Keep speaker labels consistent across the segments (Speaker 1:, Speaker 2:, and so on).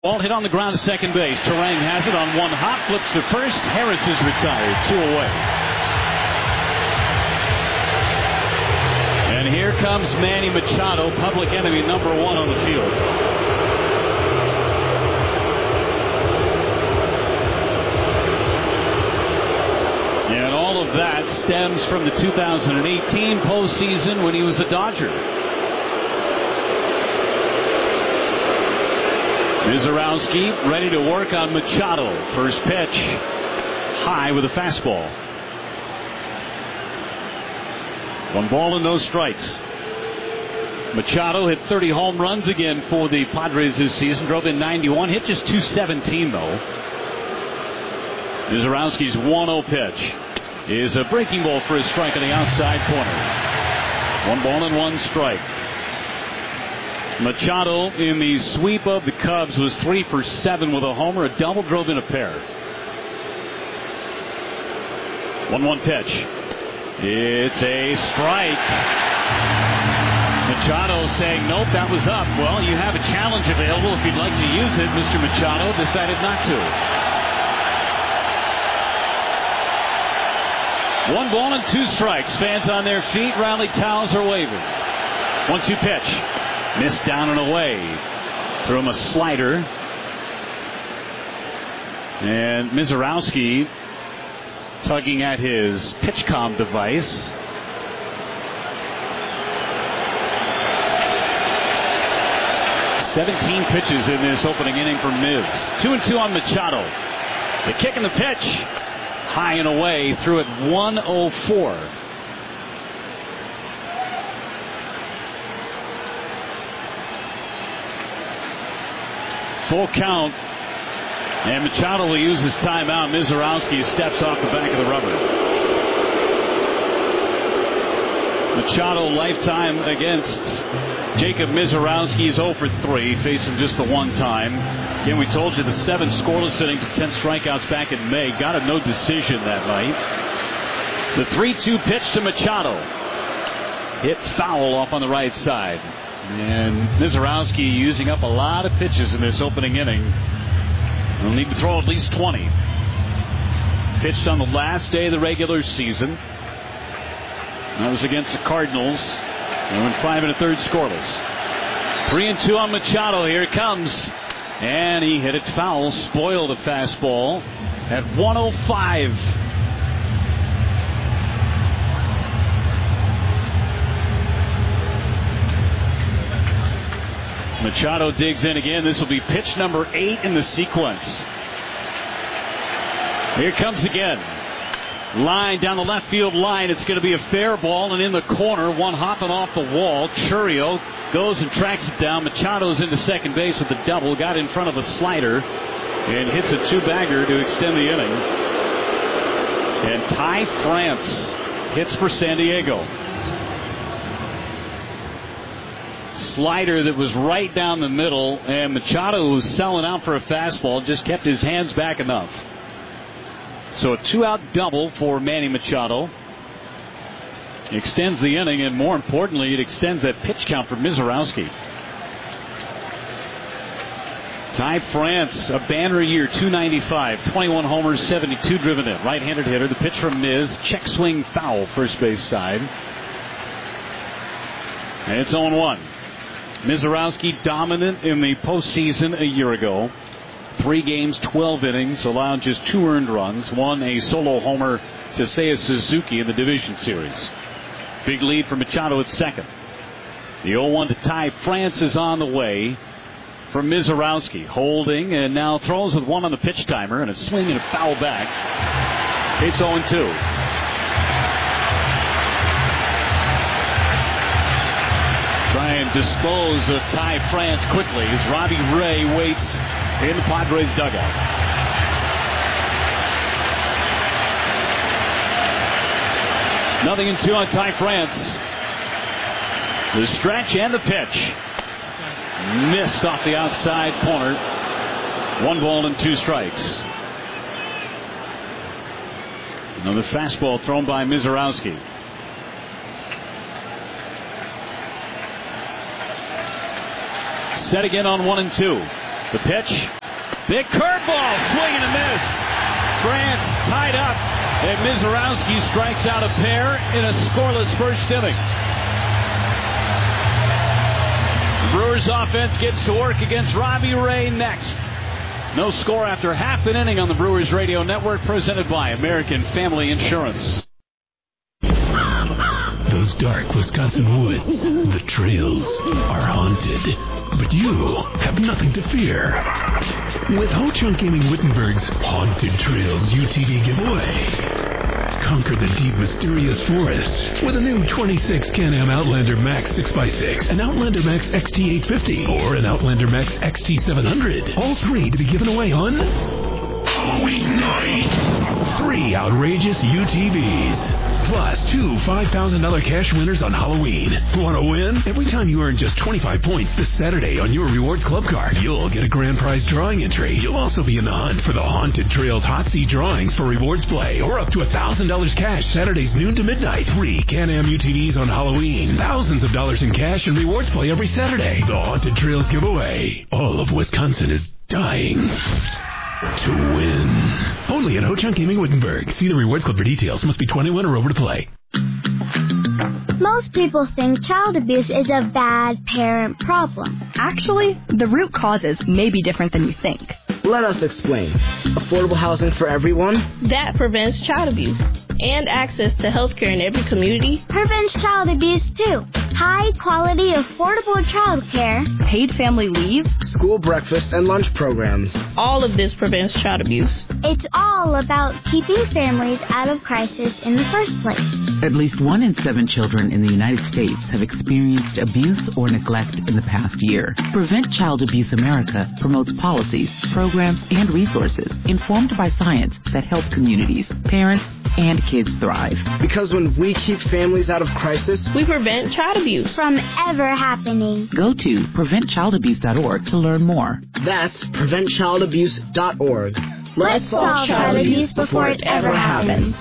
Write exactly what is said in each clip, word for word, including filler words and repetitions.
Speaker 1: Ball hit on the ground to second base. Turang has it on one hop, flips to first. Harris is retired, two away. And here comes Manny Machado, public enemy number one on the field. And all of that stems from the two thousand eighteen postseason when he was a Dodger. Mizorowski ready to work on Machado. First pitch, high with a fastball. One ball and no strikes. Machado hit thirty home runs again for the Padres this season. Drove in ninety-one. Hit just two seventeen though. Mizorowski's one oh pitch is a breaking ball for a strike on the outside corner. One ball and one strike. Machado in the sweep of the Cubs was three for seven with a homer, a double, drove in a pair. one one pitch. It's a strike. Machado saying, nope, that was up. Well, you have a challenge available if you'd like to use it. Mister Machado decided not to. One ball and two strikes. Fans on their feet. Rally towels are waving. one two pitch. Missed down and away. Threw him a slider. And Mizorowski tugging at his PitchCom device. seventeen pitches in this opening inning for Miz. Two and two on Machado. The kick and the pitch. High and away. Threw it one oh four. Full count. And Machado will use his timeout. Mizorowski steps off the back of the rubber. Machado lifetime against Jacob Mizorowski is oh for three, facing just the one time. Again, we told you the seven scoreless innings and ten strikeouts back in May. Got a no decision that night. The three two pitch to Machado. Hit foul off on the right side. And Mizorowski using up a lot of pitches in this opening inning. He'll need to throw at least twenty. Pitched on the last day of the regular season. That was against the Cardinals. They went five and a third scoreless. Three and two on Machado. Here it comes. And he hit it foul. Spoiled a fastball at one oh five. Machado digs in again. This will be pitch number eight in the sequence. Here comes again. Line down the left field line. It's going to be a fair ball and in the corner. One hopping off the wall. Chourio goes and tracks it down. Machado's into second base with the double. Got in front of a slider and hits a two-bagger to extend the inning. And Ty France hits for San Diego. Slider that was right down the middle, and Machado was selling out for a fastball, just kept his hands back enough. So a two-out double for Manny Machado. Extends the inning, and more importantly, it extends that pitch count for Mizorowski. Ty France, a banner year, two ninety-five, twenty-one homers, seventy-two driven in. Right-handed hitter. The pitch from Miz, check swing foul, first base side. And it's oh one. Mizorowski dominant in the postseason a year ago. Three games, twelve innings, allowed just two earned runs. Won a solo homer to Seiya Suzuki in the division series. Big lead for Machado at second. The oh one to Ty France is on the way for Mizorowski. Holding and now throws with one on the pitch timer and a swing and a foul back. It's oh two. Try and dispose of Ty France quickly as Robbie Ray waits in the Padres dugout. Nothing in two on Ty France. The stretch and the pitch. Missed off the outside corner. One ball and two strikes. Another fastball thrown by Mizorowski. Set again on one and two. The pitch. Big curveball. Swing and a miss. France tied up. And Mizorowski strikes out a pair in a scoreless first inning. The Brewers offense gets to work against Robbie Ray next. No score after half an inning on the Brewers Radio Network, presented by American Family Insurance.
Speaker 2: Those dark Wisconsin woods, the trails are haunted. But you have nothing to fear. With Ho-Chunk Gaming Wittenberg's Haunted Trails U T V giveaway. Conquer the deep, mysterious forests with a new twenty-six Can-Am Outlander Max six by six, an Outlander Max X T eight fifty, or an Outlander Max X T seven hundred. All three to be given away on Halloween night. Three outrageous U T Vs. Plus two five thousand dollars cash winners on Halloween. Want to win? Every time you earn just twenty-five points this Saturday on your Rewards Club card, you'll get a grand prize drawing entry. You'll also be in the hunt for the Haunted Trails Hot Seat drawings for Rewards Play, or up to one thousand dollars cash Saturdays noon to midnight. Three Can-Am U T Vs on Halloween. Thousands of dollars in cash and Rewards Play every Saturday. The Haunted Trails giveaway. All of Wisconsin is dying to win. Only at Ho-Chunk Gaming Wittenberg. See the Rewards Club for details. Must be twenty-one or over to play.
Speaker 3: Most people think child abuse is a bad parent problem.
Speaker 4: Actually, the root causes may be different than you think.
Speaker 5: Let us explain. Affordable housing for everyone?
Speaker 6: That prevents child abuse. And access to health care in every community
Speaker 3: prevents child abuse, too. High-quality, affordable child care.
Speaker 4: Paid family leave.
Speaker 5: School breakfast and lunch programs.
Speaker 6: All of this prevents child abuse.
Speaker 3: It's all about keeping families out of crisis in the first place.
Speaker 7: At least one in seven children in the United States have experienced abuse or neglect in the past year. Prevent Child Abuse America promotes policies, programs, and resources informed by science that help communities, parents, and kids thrive.
Speaker 5: Because when we keep families out of crisis,
Speaker 6: we prevent child abuse
Speaker 3: from ever happening.
Speaker 7: Go to prevent child abuse dot org to learn more.
Speaker 5: That's prevent child abuse dot org.
Speaker 3: Let's, Let's solve child abuse before it ever happens.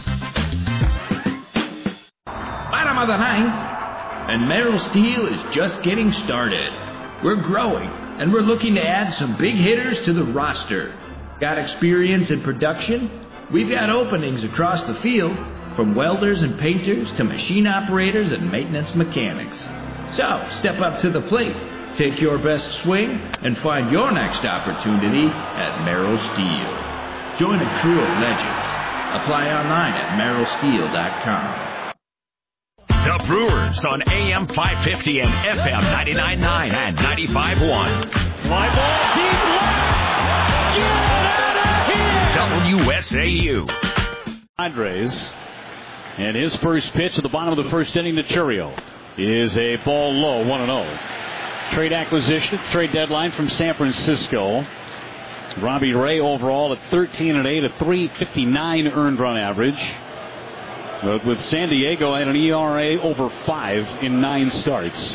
Speaker 8: Bottom of the ninth, and Merrill Steel is just getting started. We're growing, and we're looking to add some big hitters to the roster. Got experience in production? We've got openings across the field, from welders and painters to machine operators and maintenance mechanics. So, step up to the plate, take your best swing, and find your next opportunity at Merrill Steel. Join a crew of legends. Apply online at merrill steel dot com.
Speaker 9: The Brewers on A M five fifty and F M ninety-nine point nine and ninety-five point one.
Speaker 1: Fly ball deep left. Get out of here.
Speaker 9: W S A U.
Speaker 1: Padres. And his first pitch at the bottom of the first inning to Chourio is a ball low, one and oh. Trade acquisition, trade deadline from San Francisco. Robbie Ray overall at thirteen and eight, a three fifty-nine earned run average. But with San Diego at an E R A over five in nine starts.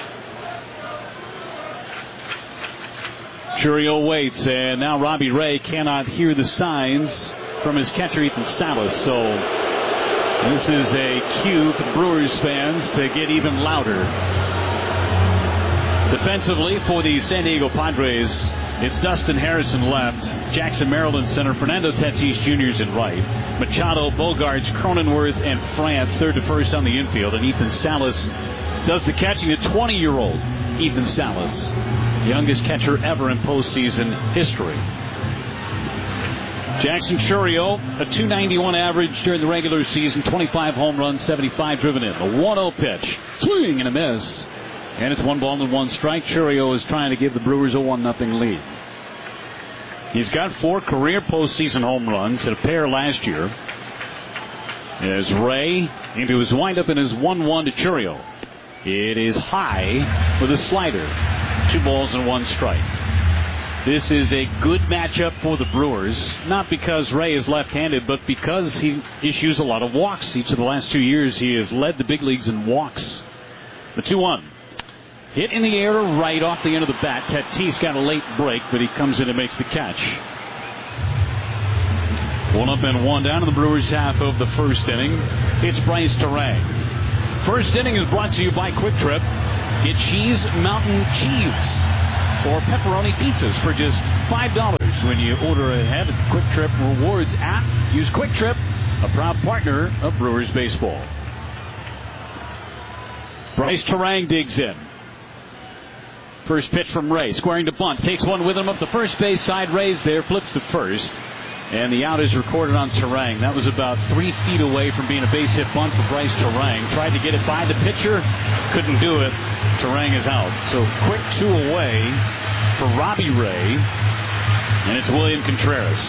Speaker 1: Chourio waits, and now Robbie Ray cannot hear the signs from his catcher, Ethan Salas. So this is a cue for Brewers fans to get even louder. Defensively for the San Diego Padres, it's Dustin Harrison left, Jackson Maryland center, Fernando Tatis Junior is in right, Machado, Bogarts, Cronenworth, and France third to first on the infield, and Ethan Salas does the catching. A twenty-year-old Ethan Salas, youngest catcher ever in postseason history. Jackson Chourio, a two ninety-one average during the regular season, twenty-five home runs, seventy-five driven in. A one oh pitch, swing and a miss. And it's one ball and one strike. Chourio is trying to give the Brewers a one nothing lead. He's got four career postseason home runs, hit a pair last year. As Ray into his windup in his one one to Chourio. It is high with a slider. Two balls and one strike. This is a good matchup for the Brewers, not because Ray is left-handed, but because he issues a lot of walks. Each of the last two years, he has led the big leagues in walks. The two one. Hit in the air to right off the end of the bat. Tatis got a late break, but he comes in and makes the catch. One up and one down in the Brewers' half of the first inning. It's Bryce Terang. First inning is brought to you by Quick Trip. Get cheese, mountain cheese. or pepperoni pizzas for just five dollars when you order ahead at the Quick Trip Rewards app. Use Quick Trip, a proud partner of Brewers baseball. Bryce Turang digs in. First pitch from Ray, squaring to bunt. Takes one with him up the first base side. Ray's there, flips to first. And the out is recorded on Turang. That was about three feet away from being a base hit bunt for Bryce Turang. Tried to get it by the pitcher. Couldn't do it. Turang is out. So quick two away for Robbie Ray. And it's William Contreras.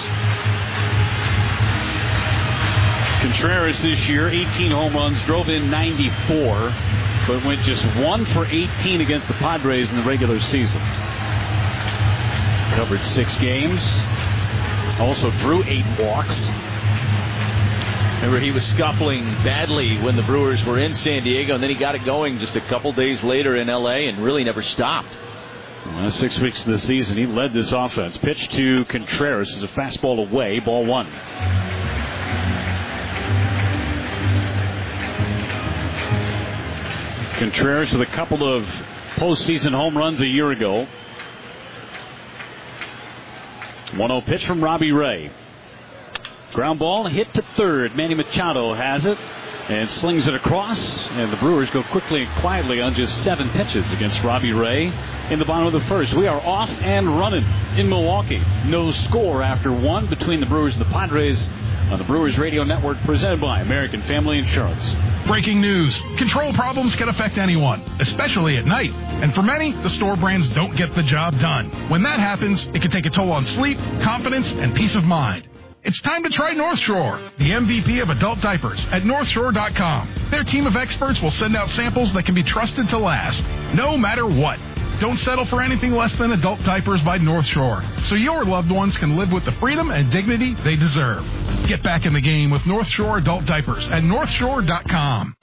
Speaker 1: Contreras this year, eighteen home runs, drove in ninety-four, but went just one for eighteen against the Padres in the regular season. Covered six games. Also drew eight walks.
Speaker 10: Remember, he was scuffling badly when the Brewers were in San Diego, and then he got it going just a couple days later in L A and really never stopped.
Speaker 1: The last six weeks of the season, he led this offense. Pitch to Contreras is a fastball away, ball one. Contreras with a couple of postseason home runs a year ago. one oh pitch from Robbie Ray. Ground ball hit to third. Manny Machado has it and slings it across. And the Brewers go quickly and quietly on just seven pitches against Robbie Ray in the bottom of the first. We are off and running in Milwaukee. No score after one between the Brewers and the Padres on the Brewers Radio Network, presented by American Family Insurance.
Speaker 11: Breaking news. Control problems can affect anyone, especially at night. And for many, the store brands don't get the job done. When that happens, it can take a toll on sleep, confidence, and peace of mind. It's time to try North Shore, the M V P of adult diapers at North Shore dot com. Their team of experts will send out samples that can be trusted to last, no matter what. Don't settle for anything less than adult diapers by North Shore, so your loved ones can live with the freedom and dignity they deserve. Get back in the game with North Shore adult diapers at North Shore dot com.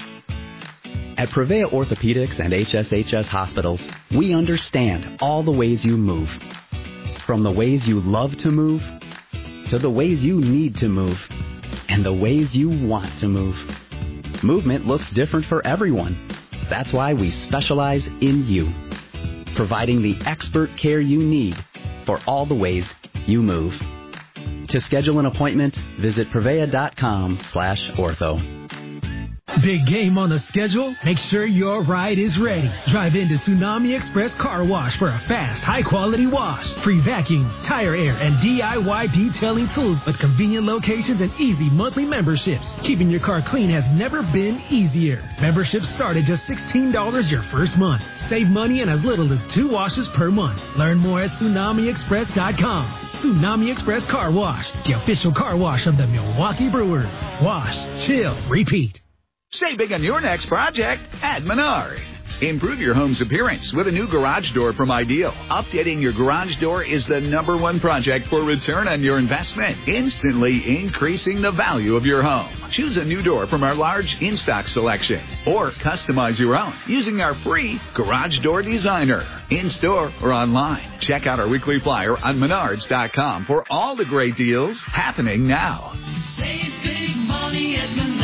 Speaker 12: At Prevea Orthopedics and H S H S Hospitals, we understand all the ways you move. From the ways you love to move, to the ways you need to move, and the ways you want to move. Movement looks different for everyone. That's why we specialize in you, providing the expert care you need for all the ways you move. To schedule an appointment, visit Prevea dot com slash ortho.
Speaker 13: Big game on the schedule? Make sure your ride is ready. Drive into Tsunami Express Car Wash for a fast, high-quality wash. Free vacuums, tire air, and D I Y detailing tools with convenient locations and easy monthly memberships. Keeping your car clean has never been easier. Memberships start at just sixteen dollars your first month. Save money in as little as two washes per month. Learn more at Tsunami Express dot com. Tsunami Express Car Wash, the official car wash of the Milwaukee Brewers. Wash, chill, repeat.
Speaker 14: Save big on your next project at Menards. Improve your home's appearance with a new garage door from Ideal. Updating your garage door is the number one project for return on your investment, instantly increasing the value of your home. Choose a new door from our large in-stock selection or customize your own using our free Garage Door Designer. In-store or online. Check out our weekly flyer on Menards dot com for all the great deals happening now.
Speaker 15: Save big money at Menards.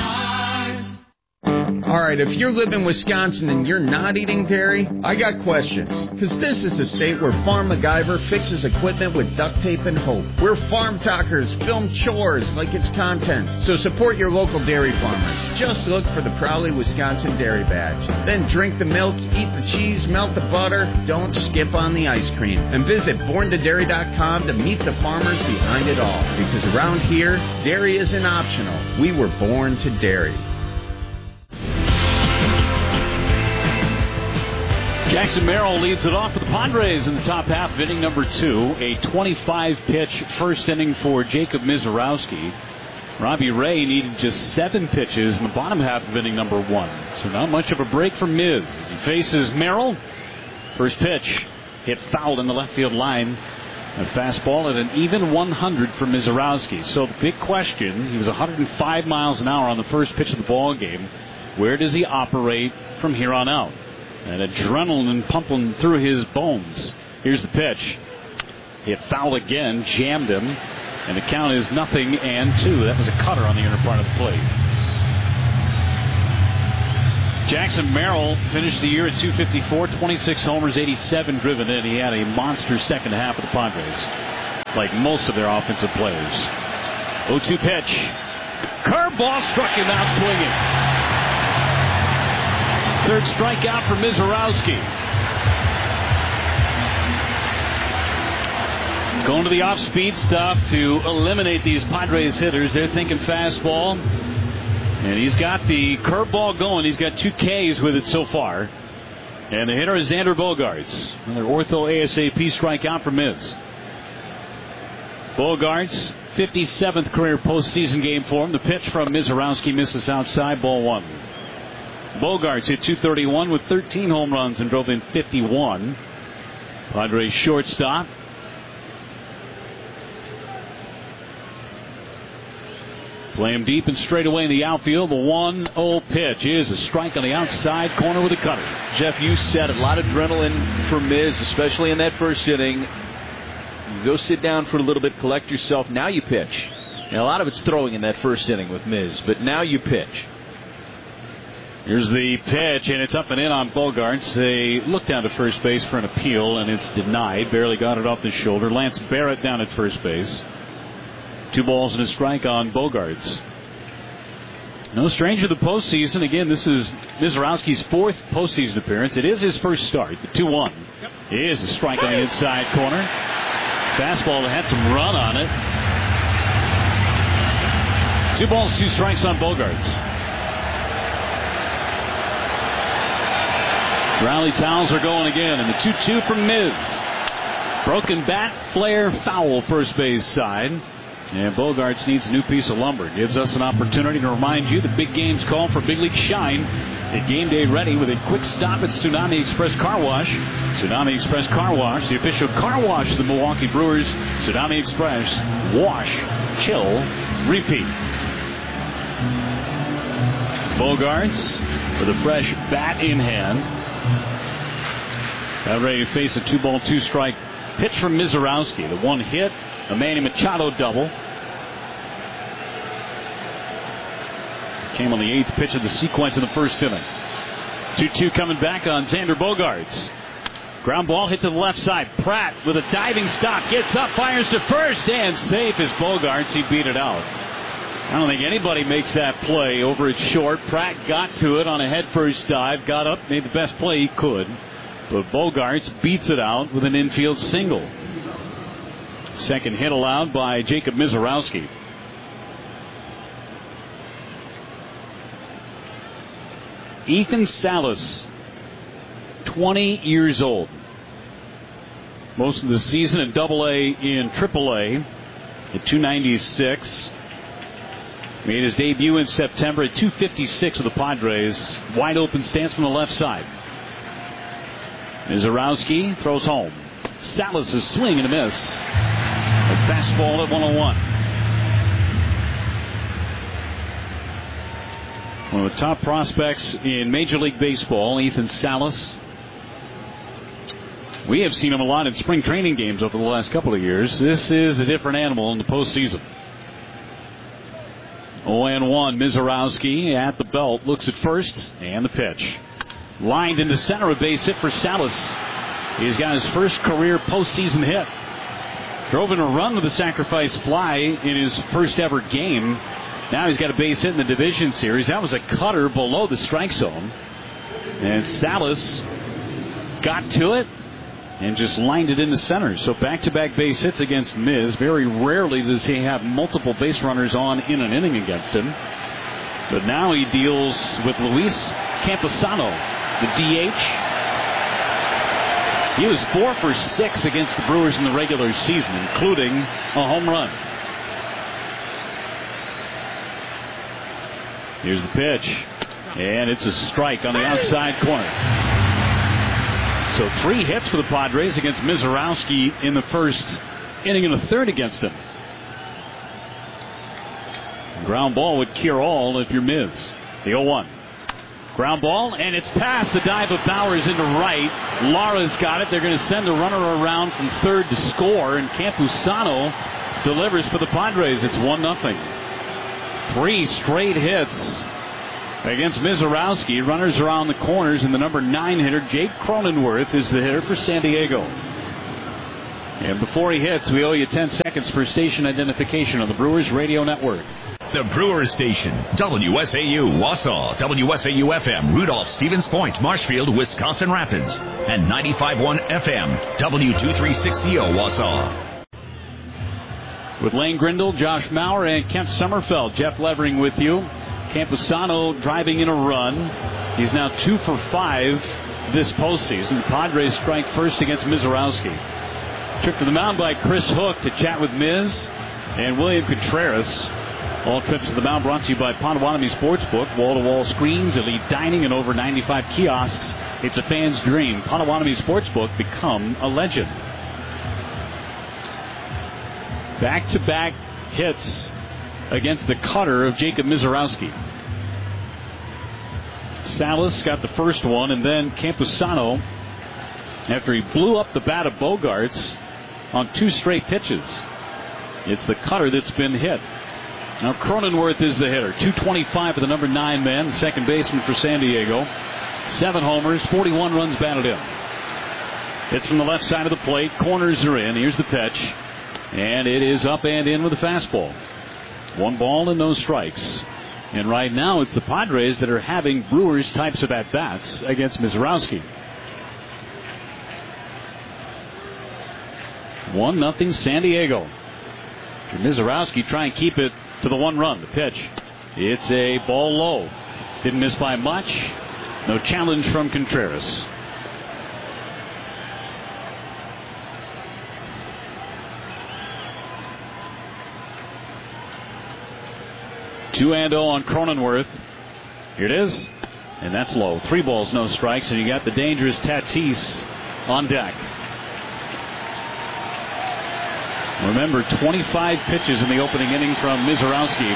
Speaker 16: All right, if you live in Wisconsin and you're not eating dairy, I got questions. Because this is a state where Farm MacGyver fixes equipment with duct tape and hope. Where Farm Talkers film chores like it's content. So support your local dairy farmers. Just look for the Proudly Wisconsin Dairy Badge. Then drink the milk, eat the cheese, melt the butter. Don't skip on the ice cream. And visit born to dairy dot com to meet the farmers behind it all. Because around here, dairy isn't optional. We were born to dairy.
Speaker 1: Jackson Merrill leads it off for the Padres in the top half of inning number two. A twenty-five pitch first inning for Jacob Mizorowski. Robbie Ray needed just seven pitches in the bottom half of inning number one. So not much of a break for Miz as he faces Merrill. First pitch hit foul in the left field line. A fastball at an even one hundred for Mizorowski. So the big question, he was one hundred five miles an hour on the first pitch of the ball game. Where does he operate from here on out? And adrenaline pumping through his bones. Here's the pitch. Hit foul again, jammed him, and the count is nothing and two. That was a cutter on the inner part of the plate. Jackson Merrill finished the year at two fifty-four, twenty-six homers, eighty-seven driven in. He had a monster second half of the Padres, like most of their offensive players. oh two pitch. Curveball struck him out swinging. Third strikeout for Mizorowski. Going to the off-speed stuff to eliminate these Padres hitters. They're thinking fastball. And he's got the curveball going. He's got two Ks with it so far. And the hitter is Xander Bogaerts. Another ortho ASAP strikeout for Miz. Bogaerts, fifty-seventh career postseason game for him. The pitch from Mizorowski misses outside, ball one. Bogaerts hit two thirty-one with thirteen home runs and drove in fifty-one. Padres shortstop. Play him deep and straight away in the outfield. The one oh pitch is a strike on the outside corner with a cutter.
Speaker 10: Jeff, you said a lot of adrenaline for Miz, especially in that first inning. You go sit down for a little bit, collect yourself. Now you pitch. And a lot of it's throwing in that first inning with Miz, but now you pitch.
Speaker 1: Here's the pitch, and it's up and in on Bogaerts. They look down to first base for an appeal, and it's denied. Barely got it off the shoulder. Lance Barrett down at first base. Two balls and a strike on Bogaerts. No stranger to the postseason. Again, this is Mizorowski's fourth postseason appearance. It is his first start. The two one yep. is a strike on the inside corner. Fastball that had some run on it. Two balls, two strikes on Bogaerts. Rally towels are going again, and the two two from Miz. Broken bat, flare, foul, first base side. And Bogaerts needs a new piece of lumber. Gives us an opportunity to remind you the big game's call for big league shine. Get game day ready with a quick stop at Tsunami Express Car Wash. Tsunami Express Car Wash, the official car wash of the Milwaukee Brewers. Tsunami Express, wash, chill, repeat. Bogaerts with a fresh bat in hand. Now ready to face a two ball, two strike pitch from Mizorowski. The one hit. A Manny Machado double. Came on the eighth pitch of the sequence in the first inning. two two coming back on Xander Bogaerts. Ground ball hit to the left side. Pratt with a diving stop. Gets up, fires to first, and safe is Bogaerts. He beat it out. I don't think anybody makes that play over at short. Pratt got to it on a head-first dive. Got up, made the best play he could. But Bogaerts beats it out with an infield single. Second hit allowed by Jacob Mizorowski. Ethan Salas, twenty years old. Most of the season in Double A in Triple A at two ninety-six. Made his debut in September at two fifty-six with the Padres. Wide open stance from the left side. Mizorowski throws home. Salas' swing and a miss. A fastball at one oh one. One of the top prospects in Major League Baseball, Ethan Salas. We have seen him a lot in spring training games over the last couple of years. This is a different animal in the postseason. oh and one, Mizorowski at the belt. Looks at first, and the pitch. Lined into center, a base hit for Salas. He's got his first career postseason hit. Drove in a run with a sacrifice fly in his first ever game. Now he's got a base hit in the division series. That was a cutter below the strike zone. And Salas got to it and just lined it into center. So back-to-back base hits against Miz. Very rarely does he have multiple base runners on in an inning against him. But now he deals with Luis Camposano, the D H. He was four for six against the Brewers in the regular season, including a home run. Here's the pitch. And it's a strike on the outside corner. So three hits for the Padres against Mizorowski in the first inning and a third against him. Ground ball would cure all if you're Miz. The oh one. Ground ball, and it's past the dive of Bowers into right. Lara's got it. They're going to send the runner around from third to score, and Campusano delivers for the Padres. It's one nothing. Three straight hits against Mizorowski. Runners are on the corners, and the number nine hitter, Jake Cronenworth, is the hitter for San Diego. And before he hits, we owe you ten seconds for station identification on the Brewers Radio Network.
Speaker 9: The Brewers Station, W S A U, Wausau, W S A U F M, Rudolph, Stevens Point, Marshfield, Wisconsin Rapids, and ninety-five point one F M, W two thirty-six C O, Wausau.
Speaker 1: With Lane Grindle, Josh Maurer, and Kent Sommerfeld, Jeff Levering with you. Campusano driving in a run. He's now two for five this postseason. The Padres strike first against Mizorowski. Trip to the mound by Chris Hook to chat with Miz and William Contreras. All trips to the mound brought to you by Potawatomi Sportsbook. Wall-to-wall screens, elite dining, and over ninety-five kiosks. It's a fan's dream. Potawatomi Sportsbook, become a legend. Back-to-back hits against the cutter of Jacob Mizorowski. Salas got the first one, and then Campusano, after he blew up the bat of Bogarts on two straight pitches. It's the cutter that's been hit. Now Cronenworth is the hitter. two twenty-five for the number nine man, the second baseman for San Diego. Seven homers, forty-one runs batted in. It's from the left side of the plate. Corners are in. Here's the pitch. And it is up and in with a fastball. One ball and no strikes. And right now it's the Padres that are having Brewers types of at-bats against Mizorowski. One nothing San Diego. Mizorowski try and keep it to the one run. The pitch. It's a ball low. Didn't miss by much. No challenge from Contreras. two and oh on Cronenworth. Here it is. And that's low. Three balls, no strikes. And you got the dangerous Tatis on deck. Remember, twenty-five pitches in the opening inning from Mizorowski.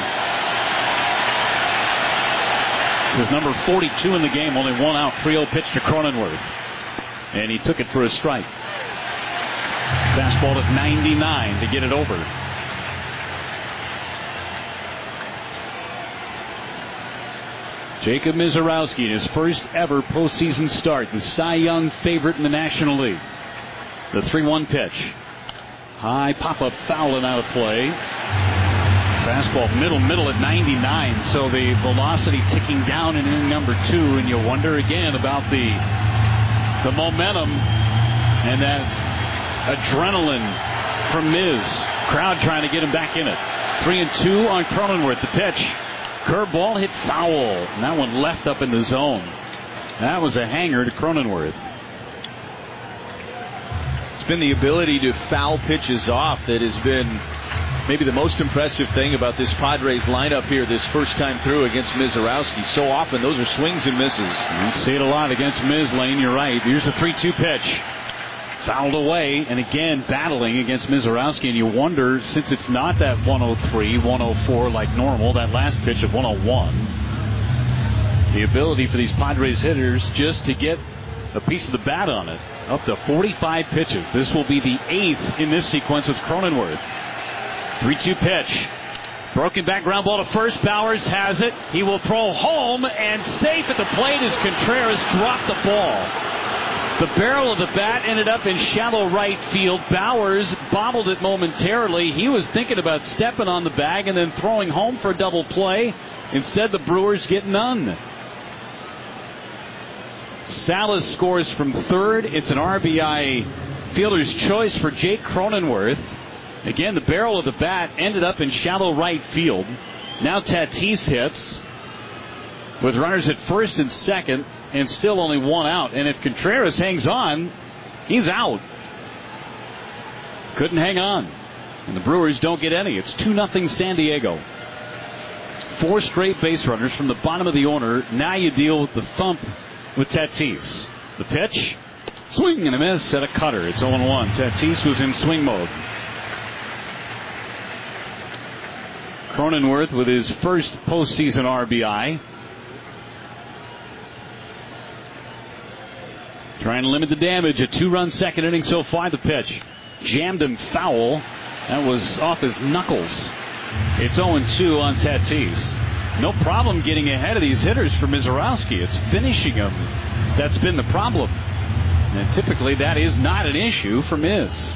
Speaker 1: This is number forty-two in the game. Only one out. three oh pitch to Cronenworth. And he took it for a strike. Fastball at ninety-nine to get it over. Jacob Mizorowski in his first ever postseason start. The Cy Young favorite in the National League. The three one pitch. High pop-up foul and out of play. Fastball middle, middle at ninety-nine. So the velocity ticking down in inning number two. And you wonder again about the the momentum and that adrenaline from Miz. Crowd trying to get him back in it. Three and two on Cronenworth. The pitch. Curveball hit foul. And that one left up in the zone. That was a hanger to Cronenworth.
Speaker 10: It's been the ability to foul pitches off that has been maybe the most impressive thing about this Padres lineup here this first time through against Mizorowski. So often those are swings and misses.
Speaker 1: You see it a lot against Miz, Lane. You're right. Here's the three two pitch. Fouled away, and again battling against Mizorowski. And you wonder, since it's not that one oh three, one oh four like normal, that last pitch of one oh one, the ability for these Padres hitters just to get a piece of the bat on it. Up to forty-five pitches. This will be the eighth in this sequence with Cronenworth. three two pitch. Broken back ground ball to first. Bowers has it. He will throw home, and safe at the plate as Contreras dropped the ball. The barrel of the bat ended up in shallow right field. Bowers bobbled it momentarily. He was thinking about stepping on the bag and then throwing home for a double play. Instead, the Brewers get none. Salas scores from third. It's an R B I fielder's choice for Jake Cronenworth. Again, the barrel of the bat ended up in shallow right field. Now Tatis hits with runners at first and second, and still only one out. And if Contreras hangs on, he's out. Couldn't hang on. And the Brewers don't get any. It's two nothing San Diego. Four straight base runners from the bottom of the order. Now you deal with the thump with Tatis. The pitch, swing and a miss at a cutter. It's oh one. Tatis was in swing mode. Cronenworth with his first postseason R B I. Trying to limit the damage. A two-run second inning so far. The pitch jammed him foul. That was off his knuckles. It's oh two on Tatis. no problem getting ahead of these hitters for Mizorowski. It's finishing them that's been the problem. And typically that is not an issue for Miz.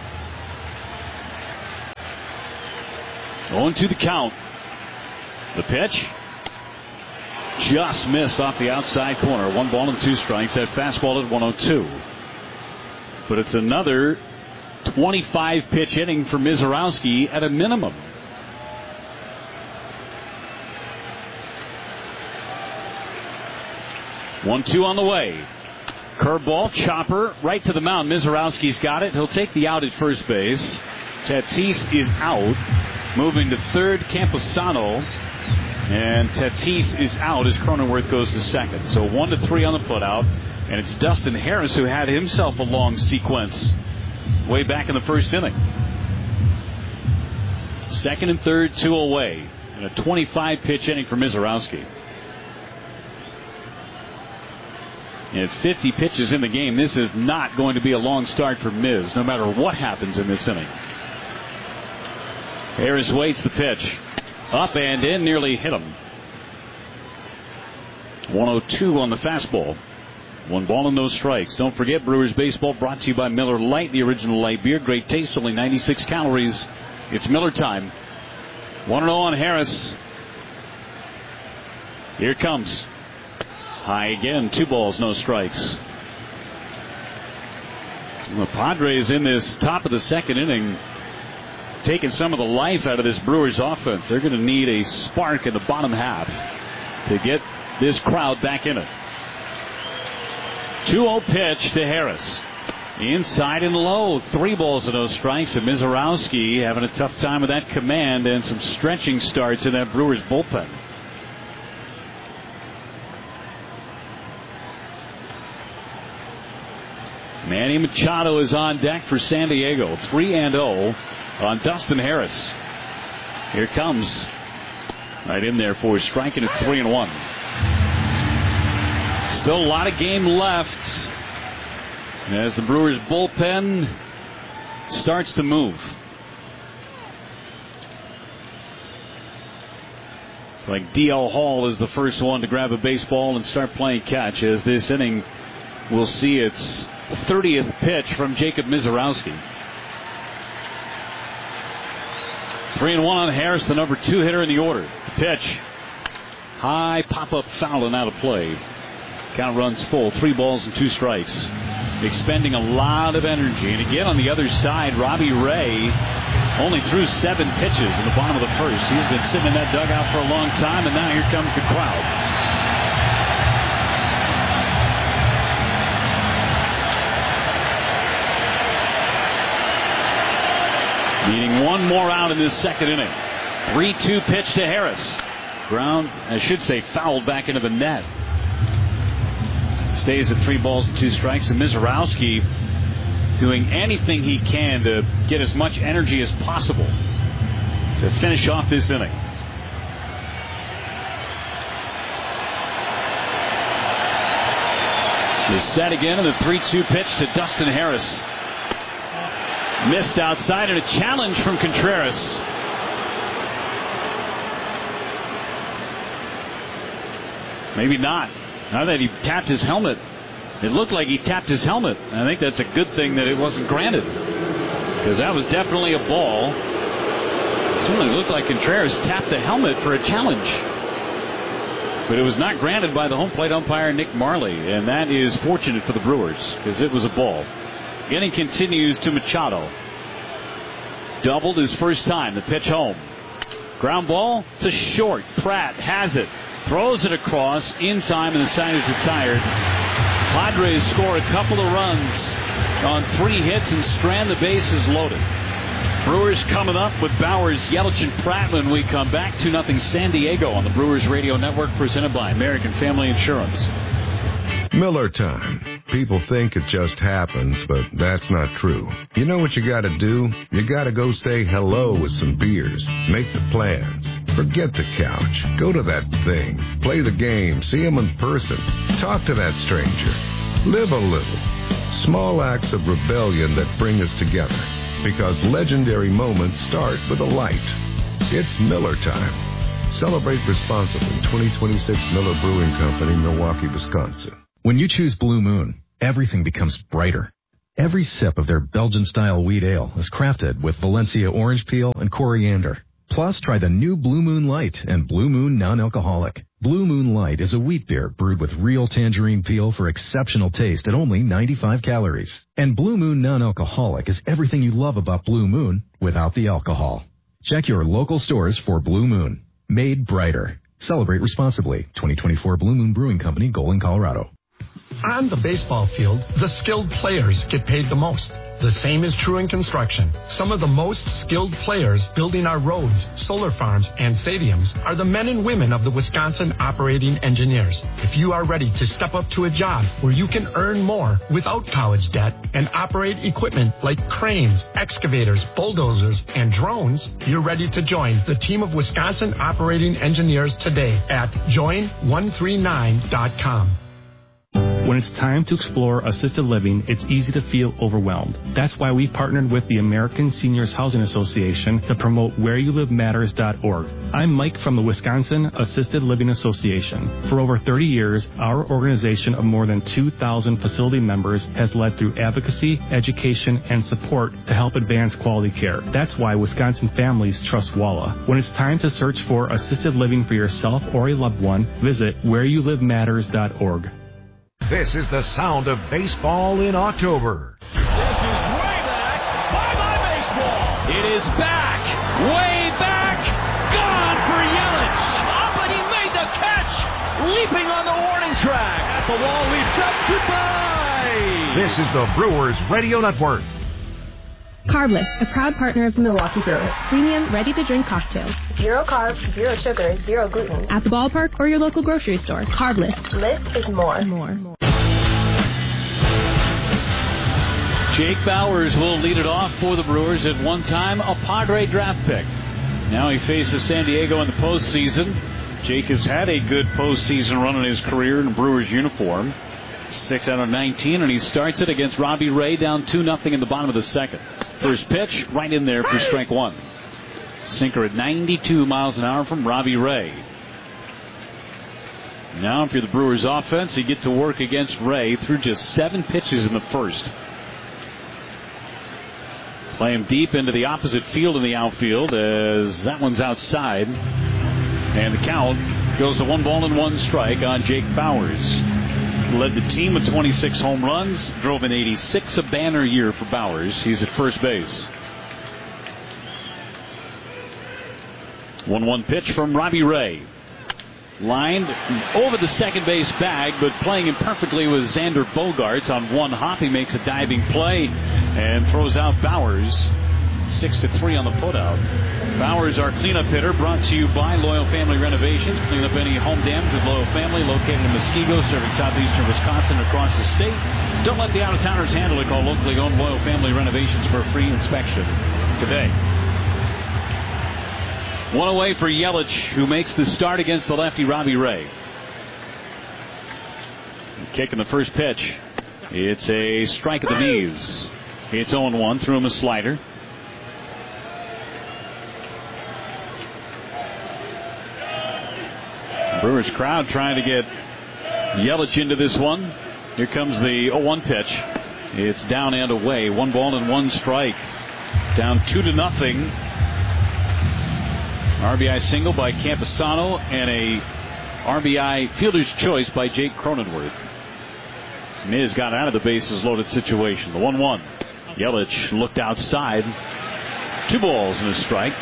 Speaker 1: Going to the count. The pitch just missed off the outside corner. One ball and two strikes. That fastball at one oh two. But it's another twenty-five pitch inning for Mizorowski at a minimum. one two on the way. Curveball, chopper, right to the mound. Mizorowski's got it. He'll take the out at first base. Tatis is out. Moving to third, Camposano. And Tatis is out as Cronenworth goes to second. So one to three on the putout. And it's Dustin Harris who had himself a long sequence way back in the first inning. Second and third, two away. And a twenty-five pitch inning for Mizorowski. And fifty pitches in the game, this is not going to be a long start for Miz, no matter what happens in this inning. Harris waits the pitch. Up and in, nearly hit him. one oh two on the fastball. One ball and no strikes. Don't forget, Brewers baseball brought to you by Miller Lite, the original light beer. Great taste, only ninety-six calories. It's Miller time. one oh on Harris. Here it comes. High again, two balls, no strikes. The Padres in this top of the second inning taking some of the life out of this Brewers offense. They're going to need a spark in the bottom half to get this crowd back in it. two oh pitch to Harris. Inside and low, three balls and no strikes. And Mizorowski having a tough time with that command and some stretching starts in that Brewers bullpen. Manny Machado is on deck for San Diego. three and oh on Dustin Harris. Here comes. Right in there for striking at three and one. Still a lot of game left as the Brewers bullpen starts to move. It's like D L Hall is the first one to grab a baseball and start playing catch, as this inning will see its thirtieth pitch from Jacob Mizorowski. Three and one on Harris, the number two hitter in the order. The pitch. High pop-up foul and out of play. Count runs full. Three balls and two strikes. Expending a lot of energy. And again on the other side, Robbie Ray only threw seven pitches in the bottom of the first. He's been sitting in that dugout for a long time, and now here comes the crowd. Needing one more out in this second inning. three two pitch to Harris. Ground, I should say, fouled back into the net. Stays at three balls and two strikes. And Mizorowski doing anything he can to get as much energy as possible to finish off this inning. The set again, and the three two pitch to Dustin Harris. Missed outside, and a challenge from Contreras. Maybe not. Now that he tapped his helmet, it looked like he tapped his helmet. I think that's a good thing that it wasn't granted, because that was definitely a ball. It certainly looked like Contreras tapped the helmet for a challenge. But it was not granted by the home plate umpire, Nick Marley, and that is fortunate for the Brewers, because it was a ball. Inning continues to Machado. Doubled his first time. The pitch home. Ground ball to short. Pratt has it. Throws it across in time, and the side is retired. Padres score a couple of runs on three hits and strand the bases loaded. Brewers coming up with Bowers, Yelich, and Pratt when we come back. two nothing San Diego on the Brewers Radio Network, presented by American Family Insurance.
Speaker 17: Miller time. People think it just happens, but that's not true. You know what you gotta do? You gotta go say hello with some beers. Make the plans. Forget the couch. Go to that thing. Play the game. See them in person. Talk to that stranger. Live a little. Small acts of rebellion that bring us together. Because legendary moments start with a light. It's Miller time. Celebrate responsibly. twenty twenty-six Miller Brewing Company, Milwaukee, Wisconsin.
Speaker 18: When you choose Blue Moon, everything becomes brighter. Every sip of their Belgian-style wheat ale is crafted with Valencia orange peel and coriander. Plus, try the new Blue Moon Light and Blue Moon Non-Alcoholic. Blue Moon Light is a wheat beer brewed with real tangerine peel for exceptional taste at only ninety-five calories. And Blue Moon Non-Alcoholic is everything you love about Blue Moon without the alcohol. Check your local stores for Blue Moon. Made brighter. Celebrate responsibly. twenty twenty-four Blue Moon Brewing Company, Golden, Colorado.
Speaker 19: On the baseball field, the skilled players get paid the most. The same is true in construction. Some of the most skilled players building our roads, solar farms, and stadiums are the men and women of the Wisconsin Operating Engineers. If you are ready to step up to a job where you can earn more without college debt and operate equipment like cranes, excavators, bulldozers, and drones, you're ready to join the team of Wisconsin Operating Engineers today at join one three nine dot com.
Speaker 20: When it's time to explore assisted living, it's easy to feel overwhelmed. That's why we partnered with the American Seniors Housing Association to promote where you live matters dot org. I'm Mike from the Wisconsin Assisted Living Association. For over thirty years, our organization of more than two thousand facility members has led through advocacy, education, and support to help advance quality care. That's why Wisconsin families trust WALA. When it's time to search for assisted living for yourself or a loved one, visit where you live matters dot org.
Speaker 21: This is the sound of baseball in October.
Speaker 1: This is way back. Bye-bye baseball. It is back. Way back. Gone for Yelich. Up and he made the catch. Leaping on the warning track. At the wall leaps up. Goodbye.
Speaker 21: This is the Brewers Radio Network.
Speaker 22: Carbless, a proud partner of the Milwaukee Brewers. Premium, ready-to-drink cocktails.
Speaker 23: Zero carbs, zero sugar, zero gluten.
Speaker 22: At the ballpark or your local grocery store. Carbless.
Speaker 23: Less is more.
Speaker 22: More.
Speaker 1: Jake Bauers will lead it off for the Brewers, at one time a Padre draft pick. Now he faces San Diego in the postseason. Jake has had a good postseason run in his career in a Brewers uniform. six out of nineteen, and he starts it against Robbie Ray, down two nothing in the bottom of the second. First pitch, right in there for strike one. Sinker at ninety-two miles an hour from Robbie Ray. Now, if you're the Brewers offense, you get to work against Ray through just seven pitches in the first. Play him deep into the opposite field in the outfield, as that one's outside. And the count goes to one ball and one strike on Jake Bauers. Led the team with twenty-six home runs, drove an eighty-six, a banner year for Bauers. He's at first base. one one pitch from Robbie Ray. Lined over the second base bag, but playing him perfectly was Xander Bogaerts. On one hop, he makes a diving play and throws out Bauers. Six to three on the putout. Bauers, our cleanup hitter, brought to you by Loyal Family Renovations. Clean up any home damage with Loyal Family, located in Muskego, serving southeastern Wisconsin across the state. Don't let the out-of-towners handle it. Call locally owned Loyal Family Renovations for a free inspection today. One away for Yelich, who makes the start against the lefty Robbie Ray. Kicking the first pitch. It's a strike at the knees. It's oh one, threw him a slider. Brewers crowd trying to get Yelich into this one. Here comes the oh one pitch. It's down and away. One ball and one strike. Down two to nothing. R B I single by Campusano and a R B I fielder's choice by Jake Cronenworth. Miz got out of the bases loaded situation. The one one. Yelich looked outside. Two balls and a strike.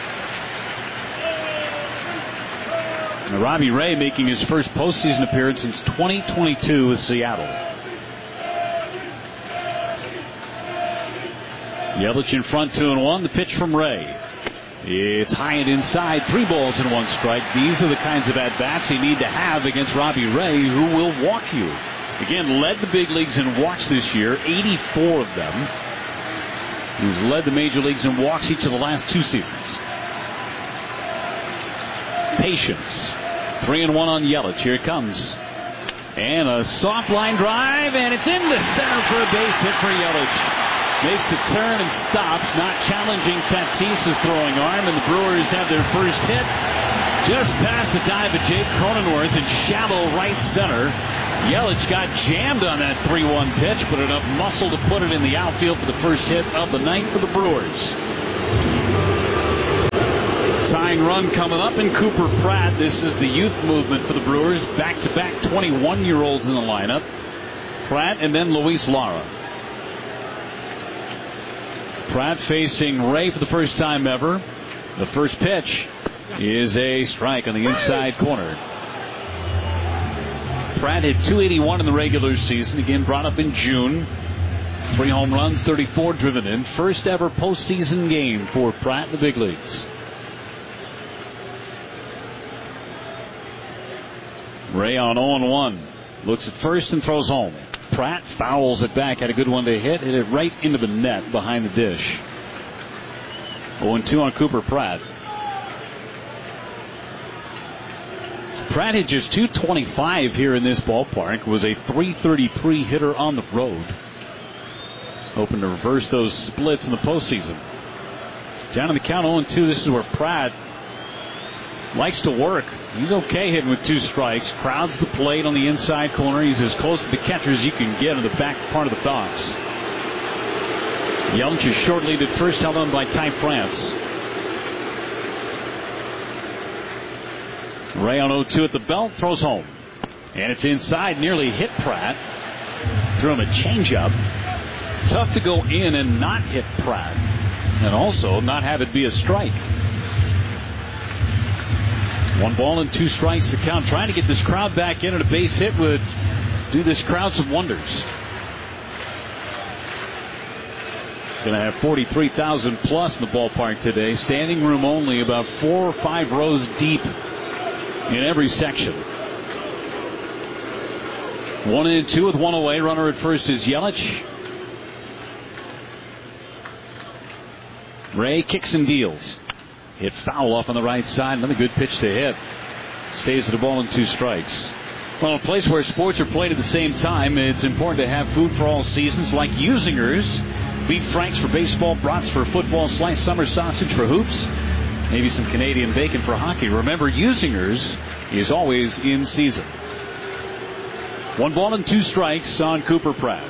Speaker 1: Robbie Ray making his first postseason appearance since twenty twenty-two with Seattle. Yelich in front, two and one. The pitch from Ray. It's high and inside. Three balls and one strike. These are the kinds of at-bats you need to have against Robbie Ray, who will walk you. Again, led the big leagues in walks this year, eighty-four of them. He's led the major leagues in walks each of the last two seasons. Patience. Three and one on Yelich. Here it comes. And a soft line drive, and it's into center for a base hit for Yelich. Makes the turn and stops, not challenging Tatis's throwing arm, and the Brewers have their first hit Just past the dive of Jake Cronenworth in shallow right center. Yelich got jammed on that three one pitch, but enough muscle to put it in the outfield for the first hit of the night for the Brewers. Tying run coming up in Cooper Pratt. This is the youth movement for the Brewers. Back-to-back twenty-one-year-olds in the lineup. Pratt and then Luis Lara. Pratt facing Ray for the first time ever. The first pitch is a strike on the inside corner. Pratt hit two eighty-one in the regular season. Again, brought up in June. Three home runs, thirty-four driven in. First ever postseason game for Pratt in the big leagues. Ray on oh and one. Looks at first and throws home. Pratt fouls it back. Had a good one to hit. Hit it right into the net behind the dish. oh and two on Cooper Pratt. Pratt hit just two twenty-five here in this ballpark. Was a three thirty-three hitter on the road. Hoping to reverse those splits in the postseason. Down in the count oh and two. This is where Pratt likes to work. He's okay hitting with two strikes. Crowds the plate on the inside corner. He's as close to the catcher as you can get in the back part of the box. Yelich is short lead at first, held on by Ty France. Ray on oh two at the belt, throws home. And it's inside, nearly hit Pratt. Threw him a changeup. Tough to go in and not hit Pratt. And also not have it be a strike. One ball and two strikes to count. Trying to get this crowd back in, and a base hit would do this crowd some wonders. Going to have forty-three thousand plus in the ballpark today. Standing room only, about four or five rows deep in every section. One and two with one away. Runner at first is Yelich. Ray kicks and deals. Hit foul off on the right side. Another good pitch to hit. Stays at the ball in two strikes. Well, a place where sports are played at the same time, it's important to have food for all seasons, like Usinger's. Beef franks for baseball, brats for football, sliced summer sausage for hoops, maybe some Canadian bacon for hockey. Remember, Usinger's is always in season. One ball and two strikes on Cooper Pratt.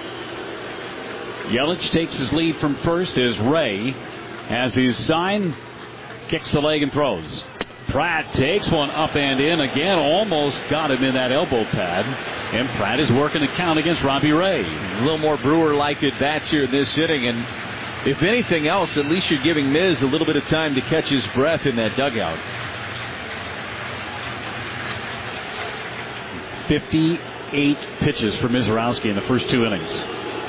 Speaker 1: Yelich takes his lead from first as Ray has his sign, kicks the leg and throws. Pratt takes one up and in again, almost got him in that elbow pad. And Pratt is working the count against Robbie Ray.
Speaker 10: A little more Brewer-like at bats here in this inning, and if anything else, at least you're giving Miz a little bit of time to catch his breath in that dugout.
Speaker 1: fifty-eight pitches for Mizorowski in the first two innings.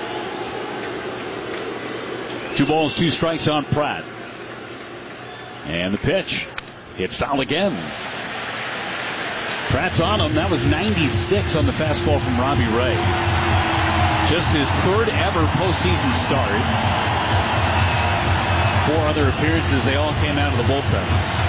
Speaker 1: Two balls, two strikes on Pratt. And the pitch. Hit foul again. Pratt's on him. That was ninety-six on the fastball from Robbie Ray. Just his third ever postseason start. Four other appearances, they all came out of the bullpen.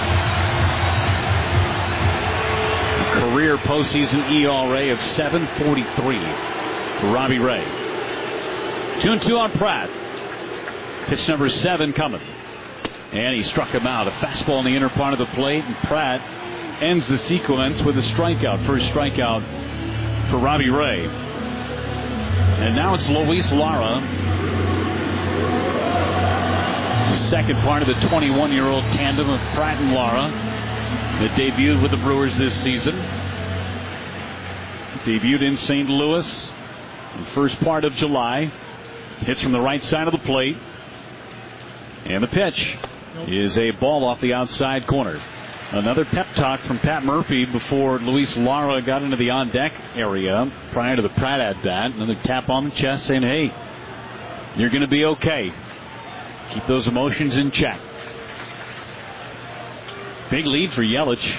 Speaker 1: A career postseason E R A of seven forty-three for Robbie Ray. Two and two on Pratt. Pitch number seven coming. And he struck him out. A fastball in the inner part of the plate, and Pratt ends the sequence with a strikeout. First strikeout for Robbie Ray. And now it's Luis Lara. The second part of the twenty-one-year-old tandem of Pratt and Lara that debuted with the Brewers this season. Debuted in Saint Louis in the first part of July. Hits from the right side of the plate. And the pitch is a ball off the outside corner. Another pep talk from Pat Murphy before Luis Lara got into the on-deck area prior to the Pratt at-bat. Another tap on the chest saying, hey, you're going to be okay. Keep those emotions in check. Big lead for Yelich.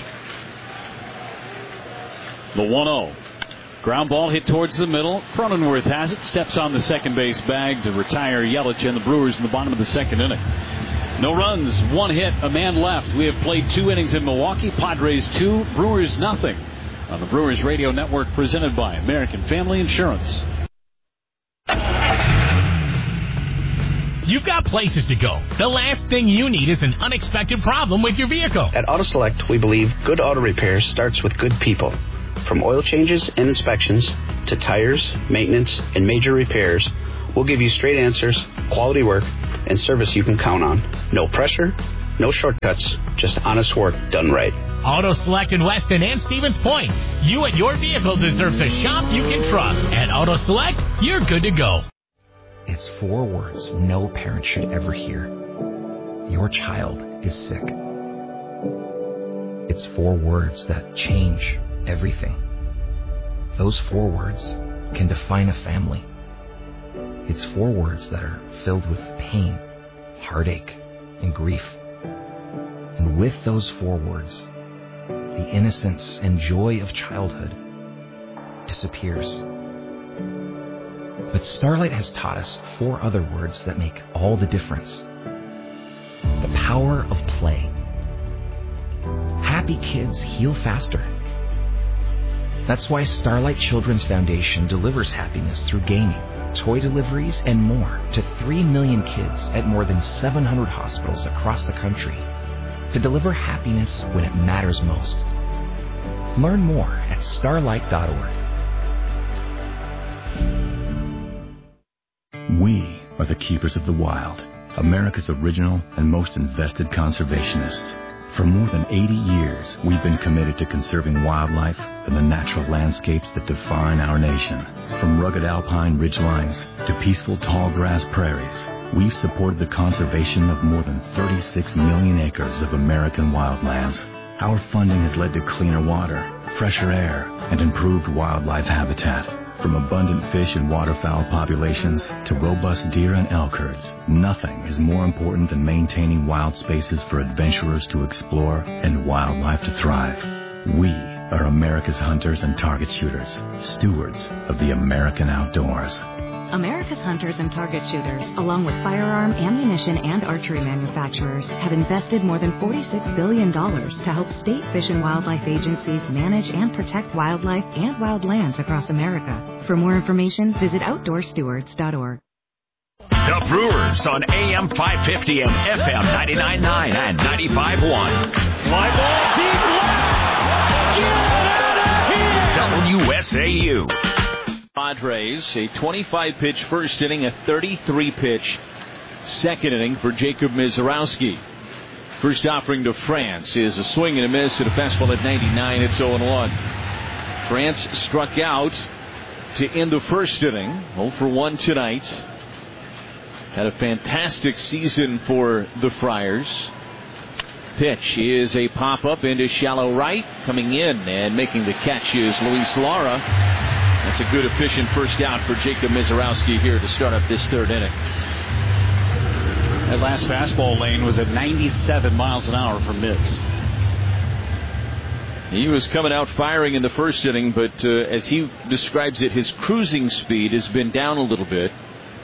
Speaker 1: The one oh. Ground ball hit towards the middle. Cronenworth has it. Steps on the second base bag to retire Yelich and the Brewers in the bottom of the second inning. No runs, one hit, a man left. We have played two innings in Milwaukee. Padres two, Brewers nothing. On the Brewers Radio Network, presented by American Family Insurance.
Speaker 2: You've got places to go. The last thing you need is an unexpected problem with your vehicle.
Speaker 4: At Auto Select, we believe good auto repair starts with good people. From oil changes and inspections to tires, maintenance, and major repairs, we'll give you straight answers, quality work, and service you can count on. No pressure, no shortcuts, just honest work done right.
Speaker 2: Auto Select in Weston and Stevens Point. You and your vehicle deserves a shop you can trust. At Auto Select, you're good to go.
Speaker 6: It's four words no parent should ever hear. Your child is sick. It's four words that change everything. Those four words can define a family. It's four words that are filled with pain, heartache, and grief. And with those four words, the innocence and joy of childhood disappears. But Starlight has taught us four other words that make all the difference. The power of play. Happy kids heal faster. That's why Starlight Children's Foundation delivers happiness through gaming, toy deliveries, and more to three million kids at more than seven hundred hospitals across the country to deliver happiness when it matters most. Learn more at starlight dot org.
Speaker 24: We are the keepers of the wild, America's original and most invested conservationists. For more than eighty years, we've been committed to conserving wildlife and the natural landscapes that define our nation. From rugged alpine ridgelines to peaceful tall grass prairies, we've supported the conservation of more than thirty-six million acres of American wildlands. Our funding has led to cleaner water, fresher air, and improved wildlife habitat. From abundant fish and waterfowl populations to robust deer and elk herds, nothing is more important than maintaining wild spaces for adventurers to explore and wildlife to thrive. We are America's hunters and target shooters, stewards of the American outdoors.
Speaker 25: America's hunters and target shooters, along with firearm, ammunition, and archery manufacturers, have invested more than forty-six billion dollars to help state fish and wildlife agencies manage and protect wildlife and wildlands across America. For more information, visit outdoor stewards dot org.
Speaker 9: The Brewers on A M five fifty and F M ninety-nine point nine and ninety-five point one. Fly ball deep left. Get out of here. W S A U.
Speaker 10: Padres, a twenty-five pitch first inning, a thirty-three pitch second inning for Jacob Mizorowski. First offering to France is a swing and a miss at a fastball at ninety-nine. It's oh and one. France struck out to end the first inning. oh for one tonight. Had a fantastic season for the Friars. Pitch is a pop-up into shallow right. Coming in and making the catch is Luis Lara. That's a good, efficient first out for Jacob Mizorowski here to start up this third inning.
Speaker 1: That last fastball lane was at ninety-seven miles an hour for Miz.
Speaker 10: He was coming out firing in the first inning, but uh, as he describes it, his cruising speed has been down a little bit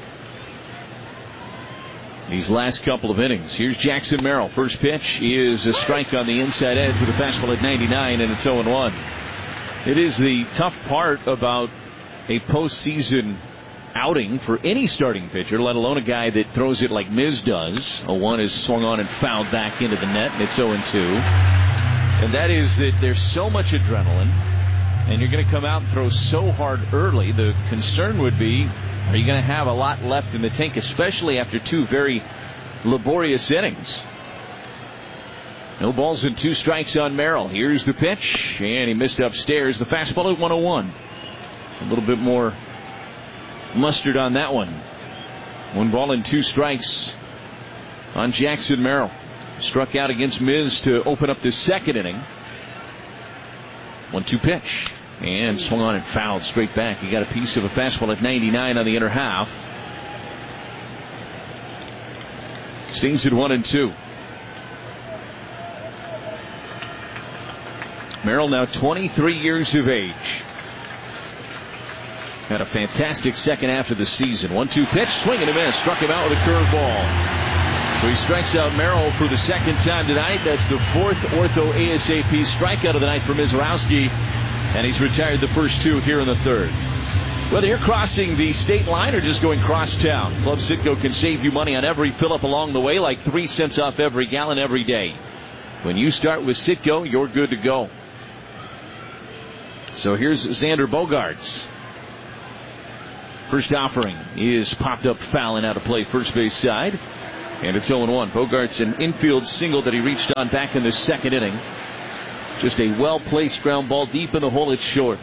Speaker 10: these last couple of innings. Here's Jackson Merrill. First pitch is a strike on the inside edge with a fastball at ninety-nine, and it's oh and one. It is the tough part about a postseason outing for any starting pitcher, let alone a guy that throws it like Miz does. A one is swung on and fouled back into the net, and it's oh and two. And that is that there's so much adrenaline, and you're going to come out and throw so hard early. The concern would be, are you going to have a lot left in the tank, especially after two very laborious innings? No balls and two strikes on Merrill. Here's the pitch, and he missed upstairs. The fastball at one oh one. A little bit more mustard on that one. One ball and two strikes on Jackson Merrill. Struck out against Miz to open up the second inning. one two pitch. And swung on and fouled straight back. He got a piece of a fastball at ninety-nine on the inner half. Stings at one and two. Merrill now twenty-three years of age. Had a fantastic second half of the season. one two pitch, swing and a miss. Struck him out with a curveball. So he strikes out Merrill for the second time tonight. That's the fourth ortho A S A P strikeout of the night for Mizorowski. And he's retired the first two here in the third. Whether you're crossing the state line or just going cross town, Club Citgo can save you money on every fill-up along the way, like three cents off every gallon every day. When you start with Citgo, you're good to go. So here's Xander Bogaerts. First offering is popped up foul and out of play first base side. And it's oh and one. Bogaerts an infield single that he reached on back in the second inning. Just a well-placed ground ball deep in the hole. It's short.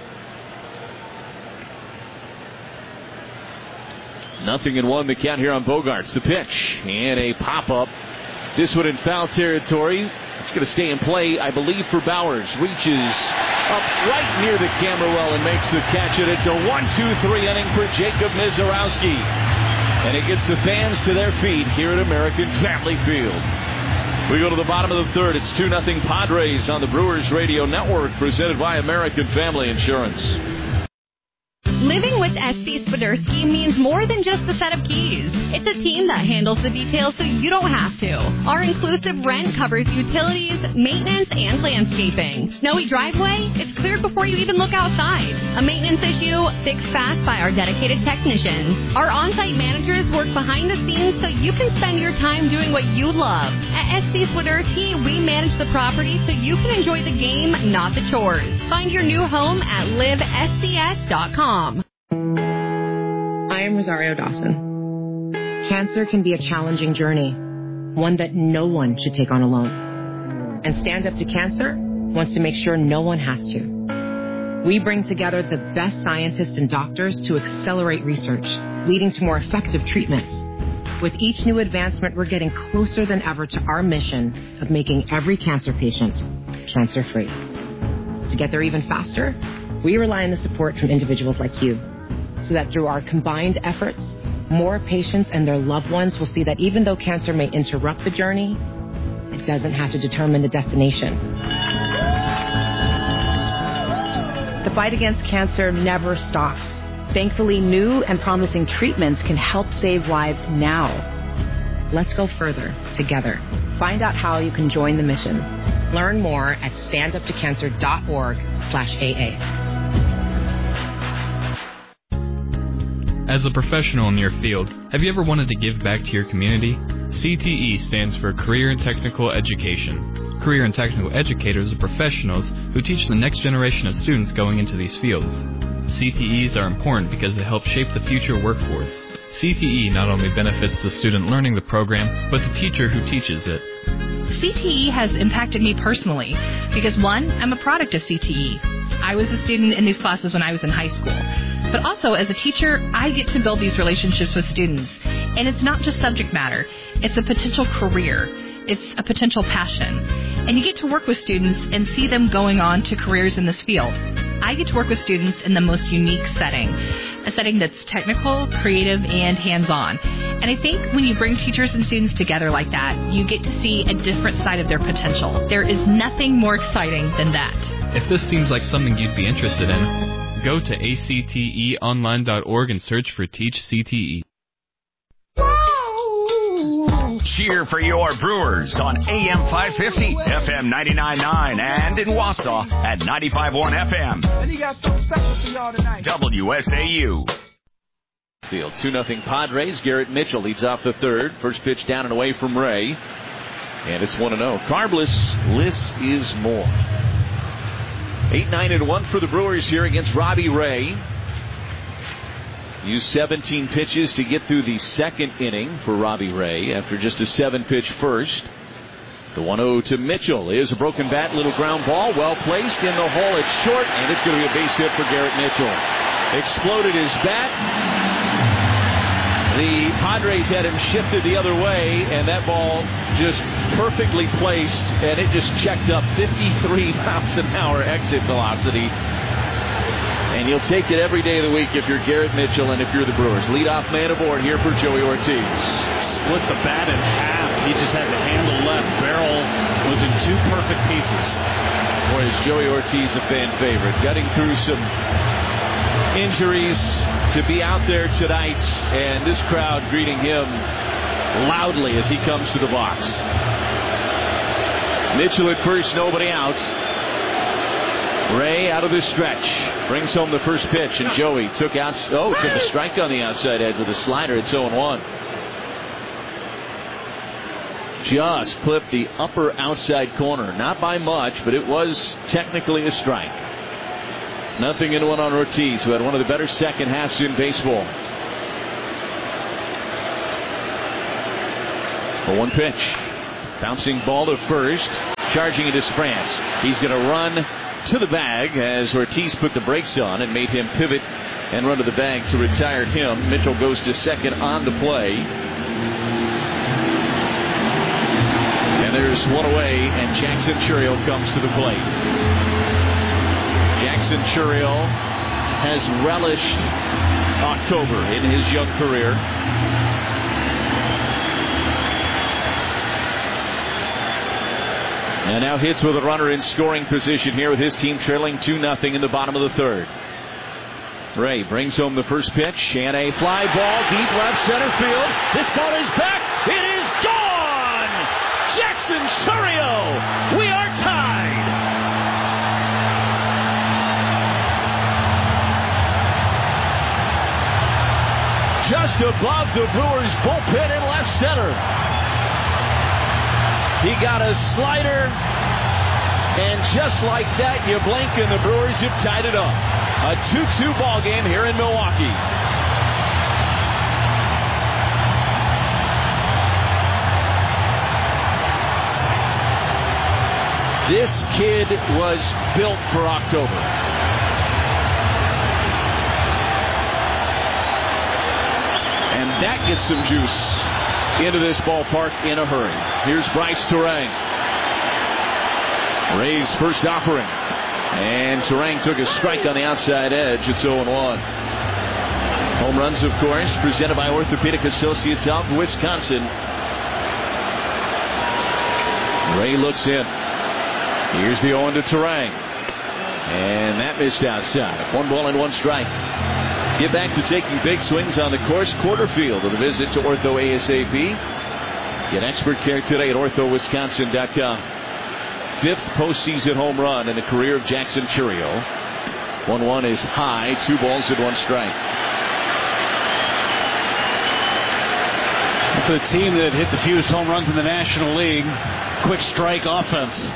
Speaker 10: Nothing in one, the count here on Bogaerts. The pitch and a pop-up. This one in foul territory. It's going to stay in play, I believe, for Bowers. Reaches up right near the camera well and makes the catch. And it's a one two three inning for Jacob Mizorowski. And it gets the fans to their feet here at American Family Field. We go to the bottom of the third. It's two nothing Padres on the Brewers Radio Network, presented by American Family Insurance.
Speaker 3: Living with S C Swiderski means more than just a set of keys. It's a team that handles the details so you don't have to. Our inclusive rent covers utilities, maintenance, and landscaping. Snowy driveway? It's cleared before you even look outside. A maintenance issue? Fixed fast by our dedicated technicians. Our on-site managers work behind the scenes so you can spend your time doing what you love. At S C Swiderski, we manage the property so you can enjoy the game, not the chores. Find your new home at live S C S dot com.
Speaker 5: I am Rosario Dawson. Cancer can be a challenging journey, one that no one should take on alone. And Stand Up to Cancer wants to make sure no one has to. We bring together the best scientists and doctors to accelerate research, leading to more effective treatments. With each new advancement, we're getting closer than ever to our mission of making every cancer patient cancer-free. To get there even faster, we rely on the support from individuals like you, so that through our combined efforts, more patients and their loved ones will see that even though cancer may interrupt the journey, it doesn't have to determine the destination. The fight against cancer never stops. Thankfully, new and promising treatments can help save lives now. Let's go further together. Find out how you can join the mission. Learn more at stand up to cancer dot org slash A A.
Speaker 7: As a professional in your field, have you ever wanted to give back to your community? C T E stands for Career and Technical Education. Career and Technical Educators are professionals who teach the next generation of students going into these fields. C T Es are important because they help shape the future workforce. C T E not only benefits the student learning the program, but the teacher who teaches it.
Speaker 8: C T E has impacted me personally because, one, I'm a product of C T E. I was a student in these classes when I was in high school. But also, as a teacher, I get to build these relationships with students. And it's not just subject matter. It's a potential career. It's a potential passion. And you get to work with students and see them going on to careers in this field. I get to work with students in the most unique setting, a setting that's technical, creative, and hands-on. And I think when you bring teachers and students together like that, you get to see a different side of their potential. There is nothing more exciting than that.
Speaker 7: If this seems like something you'd be interested in, go to A C T E online dot org and search for Teach C T E.
Speaker 9: Cheer for your Brewers on A M five fifty, F M ninety-nine point nine, and in Wausau at ninety-five point one F M.
Speaker 15: And you got something special for y'all tonight.
Speaker 9: W S A U.
Speaker 10: Field two nothing Padres. Garrett Mitchell leads off the third. First pitch down and away from Ray. And it's one and oh. Carbless, less is more. eight nine and one for the Brewers here against Robbie Ray. Used seventeen pitches to get through the second inning for Robbie Ray after just a seven-pitch first. The one oh to Mitchell is a broken bat, little ground ball, well placed in the hole. It's short, and it's going to be a base hit for Garrett Mitchell. Exploded his bat. The Padres had him shifted the other way, and that ball just perfectly placed, and it just checked up fifty-three miles an hour exit velocity. And you'll take it every day of the week if you're Garrett Mitchell and if you're the Brewers. Leadoff man aboard here for Joey Ortiz.
Speaker 1: Split the bat in half. He just had the handle left. Barrel was in two perfect pieces.
Speaker 10: Boy, is Joey Ortiz a fan favorite. Gutting through some injuries to be out there tonight. And this crowd greeting him loudly as he comes to the box. Mitchell at first, nobody out. Ray out of the stretch. brings home the first pitch, and Joey took out. Oh, took a strike on the outside edge with a slider. It's oh and one. Just clipped the upper outside corner. Not by much, but it was technically a strike. Nothing in one on Ortiz, who had one of the better second halves in baseball. A one pitch. Bouncing ball to first. Charging it is France. He's going to run to the bag as Ortiz put the brakes on and made him pivot and run to the bag to retire him. Mitchell goes to second on the play. And there's one away, and Jackson Churiel comes to the plate. Jackson Churiel has relished October in his young career. And now hits with a runner in scoring position here with his team trailing two nothing in the bottom of the third. Ray brings home the first pitch and a fly ball deep left center field. This ball is back. It is gone. Jackson Churiel. We are tied. Just above the Brewers bullpen in left center. He got a slider, and just like that, you blink and the Brewers have tied it up. A two two ball game here in Milwaukee. This kid was built for October. And that gets some juice into this ballpark in a hurry. Here's Bryce Turang. Ray's first offering. And Turang took a strike on the outside edge. It's oh and one. Home runs, of course, presented by Orthopedic Associates of Wisconsin. Ray looks in. Here's the oh and to Turang. And that missed outside. One ball and one strike. Get back to taking big swings on the course quarter field with a visit to Ortho ASAP. Get expert care today at ortho wisconsin dot com. Fifth postseason home run in the career of Jackson Churiel. one one is high. Two balls and one strike.
Speaker 1: For the team that hit the fewest home runs in the National League, quick strike offense.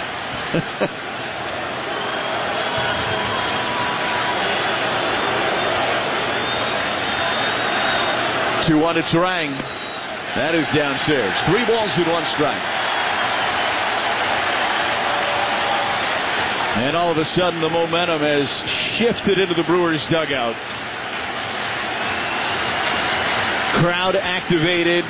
Speaker 10: two one to Turang. That is downstairs. Three balls and one strike. And all of a sudden the momentum has shifted into the Brewers dugout. Crowd activated.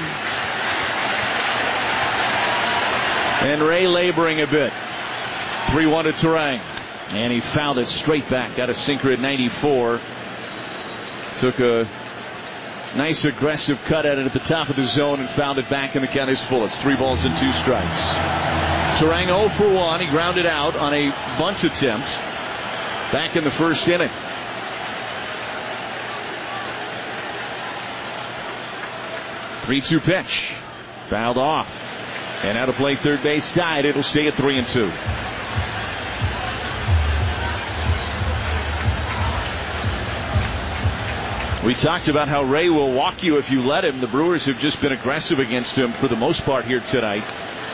Speaker 10: And Ray laboring a bit. three one to Turang. And he fouled it straight back. Got a sinker at ninety-four. Took a nice aggressive cut at it at the top of the zone and found it back, and the count is full. It's three balls and two strikes. Turang oh for one. He grounded out on a bunt attempt back in the first inning. three two pitch. Fouled off. And out of play third base side. It'll stay at three and two. We talked about how Ray will walk you if you let him. The Brewers have just been aggressive against him for the most part here tonight.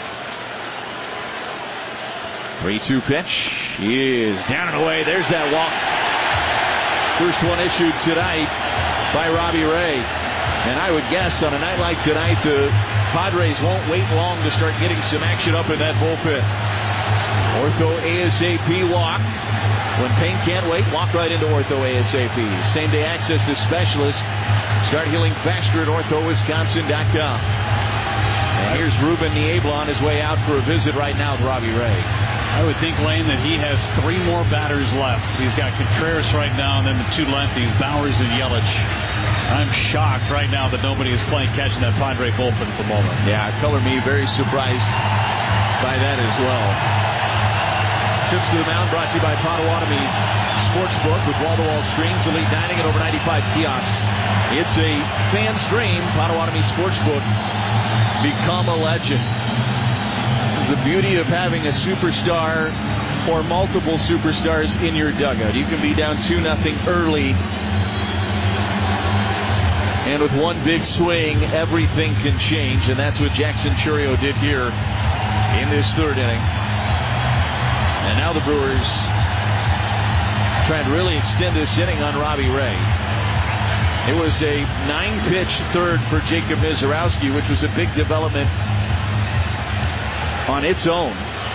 Speaker 10: three two pitch. He is down and away. There's that walk. First one issued tonight by Robbie Ray. And I would guess on a night like tonight, the Padres won't wait long to start getting some action up in that bullpen. Ortho ASAP walk. When pain can't wait, walk right into Ortho ASAP. Same day access to specialists. Start healing faster at ortho wisconsin dot com. And here's Ruben Niebla on his way out for a visit right now with Robbie Ray.
Speaker 1: I would think, Lane, that he has three more batters left. He's got Contreras right now, and then the two lefties, Bowers and Yelich. I'm shocked right now that nobody is playing catch in that Padre bullpen at the moment.
Speaker 10: Yeah, color me very surprised by that as well. Trips to the mound brought to you by Potawatomi Sportsbook with wall-to-wall screens, elite dining, and over ninety-five kiosks. It's a fan stream. Potawatomi Sportsbook. Become a legend. This is the beauty of having a superstar or multiple superstars in your dugout. You can be down two nothing early, and with one big swing, everything can change, and that's what Jackson Chourio did here in this third inning. And now the Brewers trying to really extend this inning on Robbie Ray. It was a nine-pitch third for Jacob Misiorowski, which was a big development on its own.